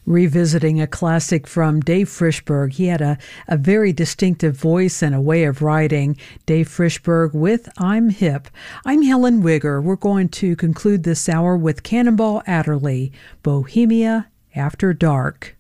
Revisiting a classic from Dave Frishberg. He had a very distinctive voice and a way of writing. Dave Frishberg with I'm Hip. I'm Helen Wigger. We're going to conclude this hour with Cannonball Adderley, Bohemia After Dark.